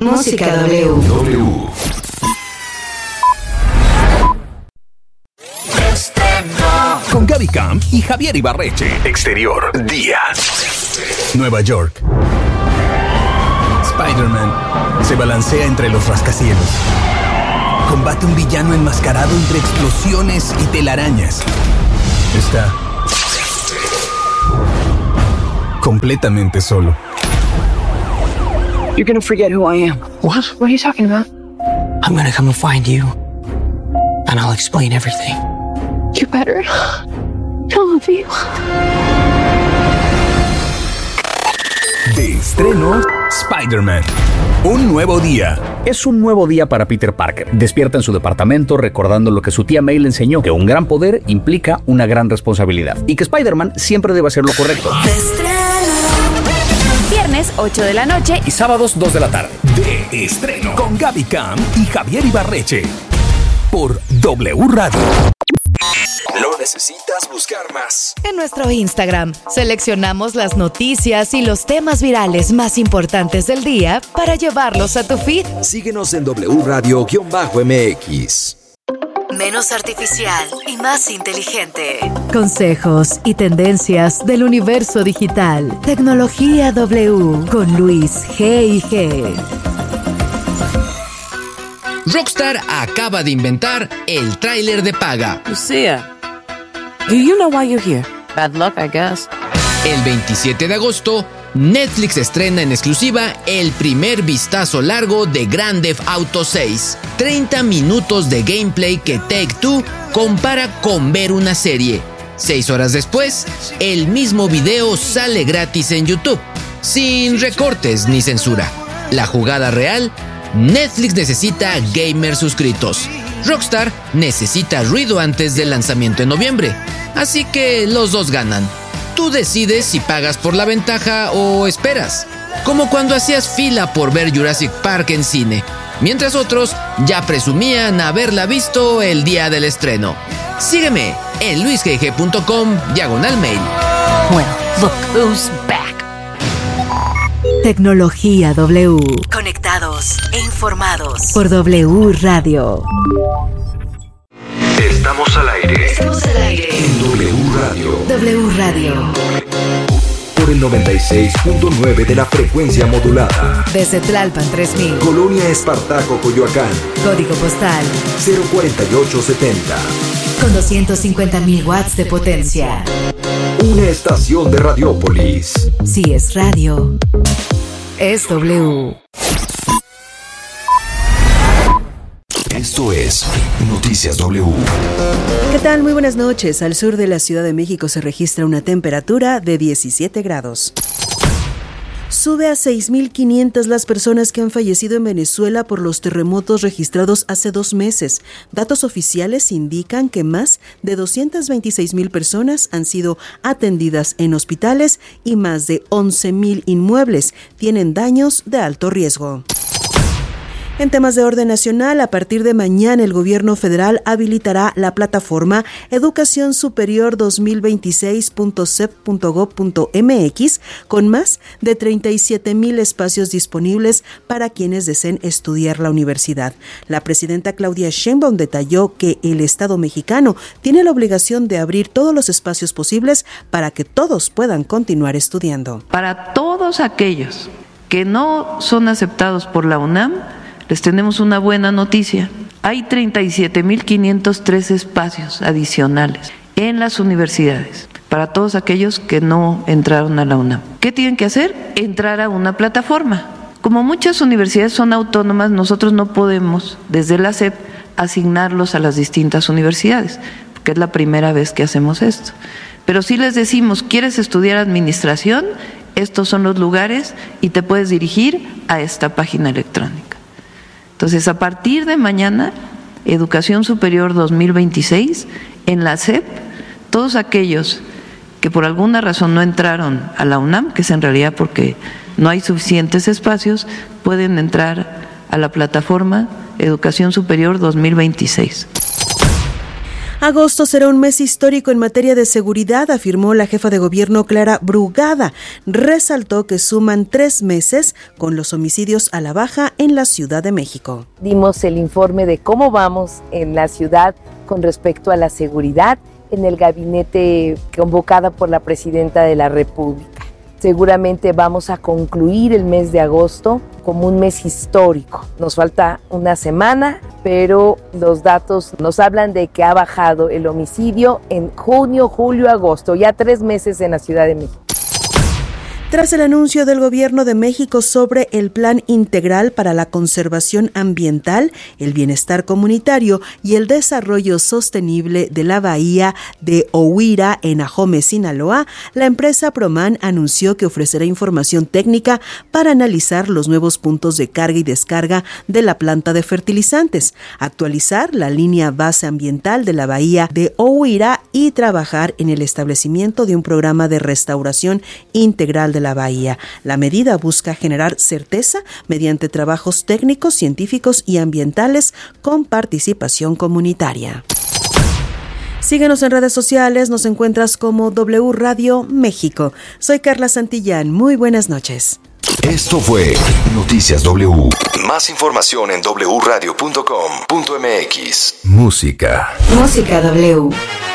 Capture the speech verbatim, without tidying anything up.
Música W. W. Con Gaby Camp y Javier Ibarreche. Exterior, día. Nueva York. Spider-Man se balancea entre los rascacielos. Combate un villano enmascarado entre explosiones y telarañas. Está completamente solo. You're gonna forget who I am. What? What are you talking about? I'm gonna come and find you, and I'll explain everything. You better. I love you. De estreno, Spider-Man. Un nuevo día. Es un nuevo día para Peter Parker. Despierta en su departamento recordando lo que su tía May le enseñó, que un gran poder implica una gran responsabilidad y que Spider-Man siempre debe hacer lo correcto. Viernes ocho de la noche Y sábados dos de la tarde. De estreno con Gaby Camp y Javier Ibarreche. Por W Radio. No necesitas buscar más. En nuestro Instagram seleccionamos las noticias y los temas virales más importantes del día para llevarlos a tu feed. Síguenos en W Radio-M X. Menos artificial y más inteligente. Consejos y tendencias del universo digital. Tecnología W con Luis G y G. Rockstar acaba de inventar el tráiler de paga. Lucia, do you know why you're here? Bad luck, I guess. El veintisiete de agosto, Netflix estrena en exclusiva el primer vistazo largo de Grand Theft Auto seis. treinta minutos de gameplay que Take-Two compara con ver una serie. Seis horas después, el mismo video sale gratis en YouTube, sin recortes ni censura. La jugada real: Netflix necesita gamers suscritos. Rockstar necesita ruido antes del lanzamiento en noviembre. Así que los dos ganan. Tú decides si pagas por la ventaja o esperas. Como cuando hacías fila por ver Jurassic Park en cine, mientras otros ya presumían haberla visto el día del estreno. Sígueme en luisgg punto com diagonal mail. Well, look who's back. Tecnología W. Conectados e informados por W Radio. Estamos al aire. Estamos al aire. En W Radio. W Radio. Por el noventa y seis punto nueve de la frecuencia modulada. Desde Tlalpan tres mil. Colonia Espartaco, Coyoacán. Código postal cero cuarenta y ocho setenta. con doscientos cincuenta mil watts de potencia. Una estación de Radiópolis. Si es radio, es W. Esto es Noticias W. ¿Qué tal? Muy buenas noches. Al sur de la Ciudad de México se registra una temperatura de diecisiete grados. Sube a seis mil quinientas las personas que han fallecido en Venezuela por los terremotos registrados hace dos meses. Datos oficiales indican que más de doscientas veintiséis mil personas han sido atendidas en hospitales y más de once mil inmuebles tienen daños de alto riesgo. En temas de orden nacional, a partir de mañana el gobierno federal habilitará la plataforma educación superior dos mil veintiséis punto c e p punto gob punto m x con más de treinta y siete mil espacios disponibles para quienes deseen estudiar la universidad. La presidenta Claudia Sheinbaum detalló que el Estado mexicano tiene la obligación de abrir todos los espacios posibles para que todos puedan continuar estudiando. Para todos aquellos que no son aceptados por la UNAM, les tenemos una buena noticia. Hay treinta y siete mil quinientos tres espacios adicionales en las universidades para todos aquellos que no entraron a la UNAM. ¿Qué tienen que hacer? Entrar a una plataforma. Como muchas universidades son autónomas, nosotros no podemos, desde la S E P, asignarlos a las distintas universidades, porque es la primera vez que hacemos esto. Pero sí les decimos, ¿quieres estudiar administración? Estos son los lugares y te puedes dirigir a esta página electrónica. Entonces, a partir de mañana, Educación Superior dos mil veintiséis, en la S E P, todos aquellos que por alguna razón no entraron a la UNAM, que es en realidad porque no hay suficientes espacios, pueden entrar a la plataforma Educación Superior dos mil veintiséis. Agosto será un mes histórico en materia de seguridad, afirmó la jefa de gobierno Clara Brugada. Resaltó que suman tres meses con los homicidios a la baja en la Ciudad de México. Dimos el informe de cómo vamos en la ciudad con respecto a la seguridad en el gabinete convocada por la presidenta de la República. Seguramente vamos a concluir el mes de agosto como un mes histórico. Nos falta una semana, pero los datos nos hablan de que ha bajado el homicidio en junio, julio, agosto, ya tres meses en la Ciudad de México. Tras el anuncio del Gobierno de México sobre el Plan Integral para la Conservación Ambiental, el Bienestar Comunitario y el Desarrollo Sostenible de la Bahía de Ohuira en Ahome, Sinaloa, la empresa Proman anunció que ofrecerá información técnica para analizar los nuevos puntos de carga y descarga de la planta de fertilizantes, actualizar la línea base ambiental de la Bahía de Ohuira y trabajar en el establecimiento de un programa de restauración integral de la bahía. La medida busca generar certeza mediante trabajos técnicos, científicos y ambientales con participación comunitaria. Síguenos en redes sociales, nos encuentras como W Radio México. Soy Carla Santillán, muy buenas noches. Esto fue Noticias W. Más información en doble u radio punto com punto m x. Música. Música W.